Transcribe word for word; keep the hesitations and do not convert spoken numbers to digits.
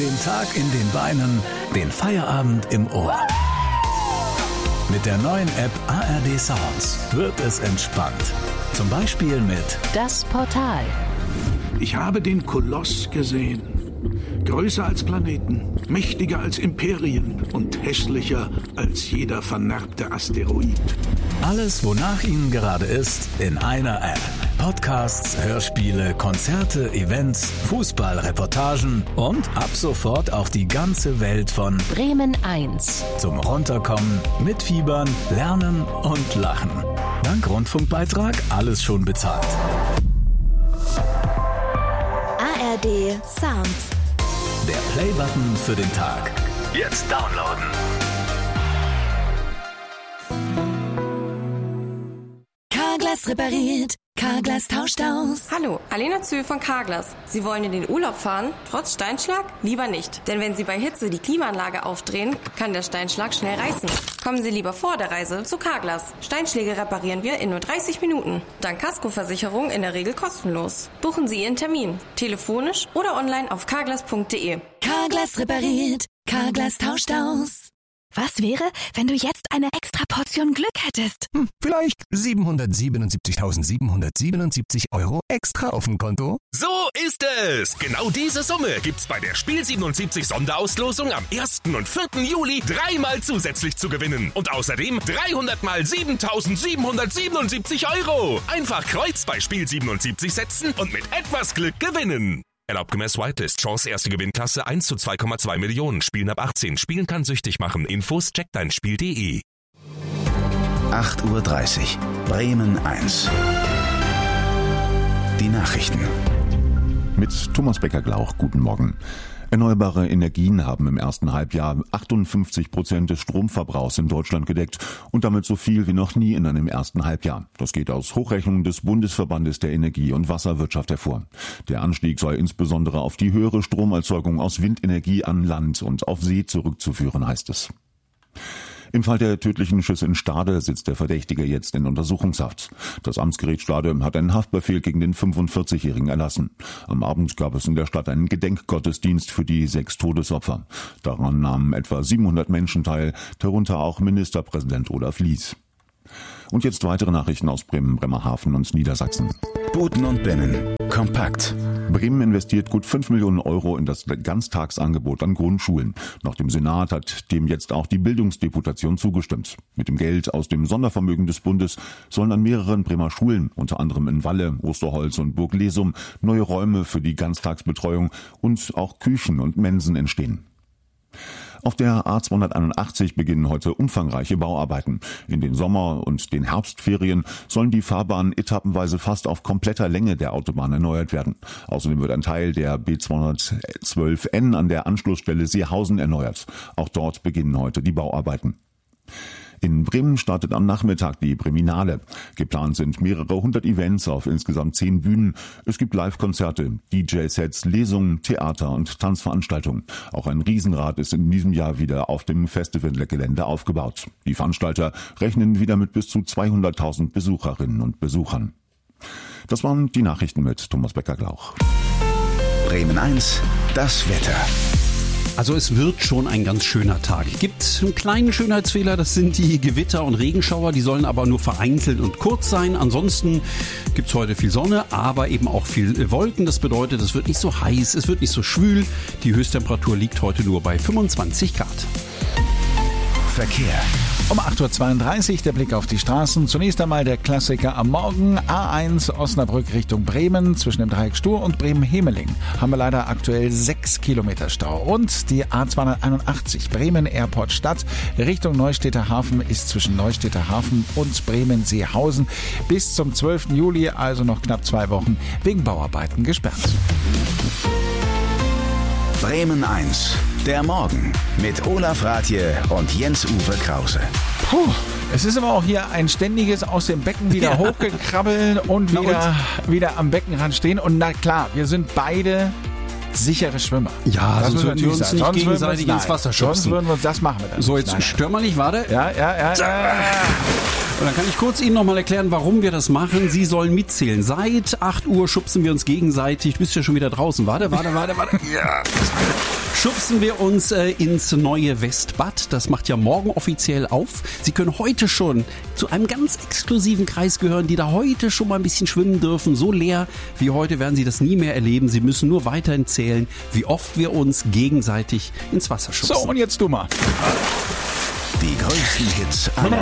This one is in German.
Den Tag in den Beinen, den Feierabend im Ohr. Mit der neuen App A R D Sounds wird es entspannt. Zum Beispiel mit Das Portal. Ich habe den Koloss gesehen. Größer als Planeten, mächtiger als Imperien und hässlicher als jeder vernarbte Asteroid. Alles, wonach Ihnen gerade ist, in einer App. Podcasts, Hörspiele, Konzerte, Events, Fußballreportagen und ab sofort auch die ganze Welt von Bremen eins. Zum Runterkommen, Mitfiebern, Lernen und Lachen. Dank Rundfunkbeitrag alles schon bezahlt. A R D Sounds. Der Play-Button für den Tag. Jetzt downloaden. Carglass repariert. Carglass tauscht aus. Hallo, Alena Zühl von Carglass. Sie wollen in den Urlaub fahren, trotz Steinschlag? Lieber nicht. Denn wenn Sie bei Hitze die Klimaanlage aufdrehen, kann der Steinschlag schnell reißen. Kommen Sie lieber vor der Reise zu Carglass. Steinschläge reparieren wir in nur dreißig Minuten. Dank Kaskoversicherung in der Regel kostenlos. Buchen Sie Ihren Termin. Telefonisch oder online auf carglass punkt de. Carglass repariert. Carglass tauscht aus. Was wäre, wenn du jetzt eine extra Portion Glück hättest? Hm, vielleicht siebenhundertsiebenundsiebzigtausendsiebenhundertsiebenundsiebzig Euro extra auf dem Konto? So ist es! Genau diese Summe gibt's bei der Spiel siebenundsiebzig Sonderauslosung am ersten und vierten Juli dreimal zusätzlich zu gewinnen. Und außerdem dreihundert mal siebentausendsiebenhundertsiebenundsiebzig Euro. Einfach Kreuz bei Spiel siebenundsiebzig setzen und mit etwas Glück gewinnen. Erlaubt gemäß Whitelist. Chance erste Gewinnklasse eins zu zwei Komma zwei Millionen. Spielen ab achtzehn. Spielen kann süchtig machen. Infos checkt dein Spiel punkt de. acht Uhr dreißig. Bremen eins. Die Nachrichten. Mit Thomas Becker-Glauch, guten Morgen. Erneuerbare Energien haben im ersten Halbjahr achtundfünfzig Prozent des Stromverbrauchs in Deutschland gedeckt und damit so viel wie noch nie in einem ersten Halbjahr. Das geht aus Hochrechnungen des Bundesverbandes der Energie- und Wasserwirtschaft hervor. Der Anstieg sei insbesondere auf die höhere Stromerzeugung aus Windenergie an Land und auf See zurückzuführen, heißt es. Im Fall der tödlichen Schüsse in Stade sitzt der Verdächtige jetzt in Untersuchungshaft. Das Amtsgericht Stade hat einen Haftbefehl gegen den fünfundvierzigjährigen erlassen. Am Abend gab es in der Stadt einen Gedenkgottesdienst für die sechs Todesopfer. Daran nahmen etwa siebenhundert Menschen teil, darunter auch Ministerpräsident Olaf Lies. Und jetzt weitere Nachrichten aus Bremen, Bremerhaven und Niedersachsen. Buten und Binnen. Kompakt. Bremen investiert gut fünf Millionen Euro in das Ganztagsangebot an Grundschulen. Nach dem Senat hat dem jetzt auch die Bildungsdeputation zugestimmt. Mit dem Geld aus dem Sondervermögen des Bundes sollen an mehreren Bremer Schulen, unter anderem in Walle, Osterholz und Burg Lesum, neue Räume für die Ganztagsbetreuung und auch Küchen und Mensen entstehen. Auf der A zweihunderteinundachtzig beginnen heute umfangreiche Bauarbeiten. In den Sommer- und den Herbstferien sollen die Fahrbahnen etappenweise fast auf kompletter Länge der Autobahn erneuert werden. Außerdem wird ein Teil der B zweihundertzwölf N an der Anschlussstelle Seehausen erneuert. Auch dort beginnen heute die Bauarbeiten. In Bremen startet am Nachmittag die Breminale. Geplant sind mehrere hundert Events auf insgesamt zehn Bühnen. Es gibt Live-Konzerte, D J-Sets, Lesungen, Theater und Tanzveranstaltungen. Auch ein Riesenrad ist in diesem Jahr wieder auf dem Festivalgelände aufgebaut. Die Veranstalter rechnen wieder mit bis zu zweihunderttausend Besucherinnen und Besuchern. Das waren die Nachrichten mit Thomas Becker-Glauch. Bremen eins, das Wetter. Also es wird schon ein ganz schöner Tag. Gibt einen kleinen Schönheitsfehler, das sind die Gewitter und Regenschauer, die sollen aber nur vereinzelt und kurz sein. Ansonsten gibt's heute viel Sonne, aber eben auch viel Wolken. Das bedeutet, es wird nicht so heiß, es wird nicht so schwül. Die Höchsttemperatur liegt heute nur bei fünfundzwanzig Grad. Verkehr. Um acht Uhr zweiunddreißig der Blick auf die Straßen. Zunächst einmal der Klassiker am Morgen. A eins Osnabrück Richtung Bremen zwischen dem Dreieck Stur und Bremen-Hemeling haben wir leider aktuell sechs Kilometer Stau. Und die A zweihunderteinundachtzig Bremen-Airport Stadt Richtung Neustädter Hafen ist zwischen Neustädter Hafen und Bremen-Seehausen bis zum zwölften Juli, also noch knapp zwei Wochen, wegen Bauarbeiten gesperrt. Bremen eins, der Morgen mit Olaf Rathje und Jens-Uwe Krause. Puh, es ist aber auch hier ein ständiges aus dem Becken wieder ja. hochgekrabbeln und wieder, und wieder am Beckenrand stehen. Und na klar, wir sind beide sichere Schwimmer. Ja, das sonst würden wir uns sein. nicht sonst gegenseitig uns, ins Wasser schubsen. Sonst würden wir uns, das machen wir dann. So, jetzt stör mal nicht, warte. Ja, ja, ja. ja. Und dann kann ich kurz Ihnen nochmal erklären, warum wir das machen. Sie sollen mitzählen. Seit acht Uhr schubsen wir uns gegenseitig. Du bist ja schon wieder draußen. Warte, warte, warte, warte. Ja. Schubsen wir uns äh, ins neue Westbad. Das macht ja morgen offiziell auf. Sie können heute schon zu einem ganz exklusiven Kreis gehören, die da heute schon mal ein bisschen schwimmen dürfen. So leer wie heute werden Sie das nie mehr erleben. Sie müssen nur weiterhin zählen, wie oft wir uns gegenseitig ins Wasser schubsen. So, und jetzt du mal. Die größten Hits aller